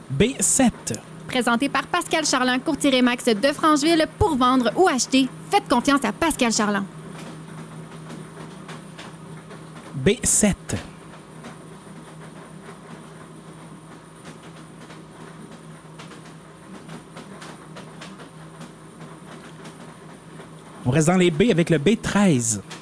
B7. Présenté par Pascal Charland, courtier Remax de Francheville. Pour vendre ou acheter, faites confiance à Pascal Charland. B7. On reste dans les B avec le B13.